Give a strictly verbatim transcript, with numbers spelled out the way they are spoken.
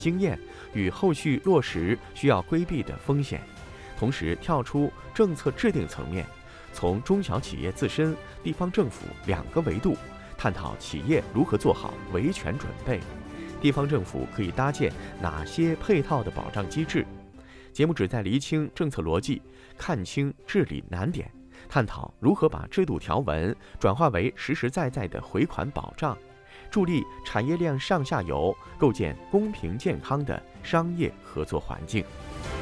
经验与后续落实需要规避的风险，同时跳出政策制定层面，从中小企业自身、地方政府两个维度探讨企业如何做好维权准备，地方政府可以搭建哪些配套的保障机制。节目旨在厘清政策逻辑，看清治理难点，探讨如何把制度条文转化为实实在在的回款保障，助力产业链上下游构建公平健康的商业合作环境。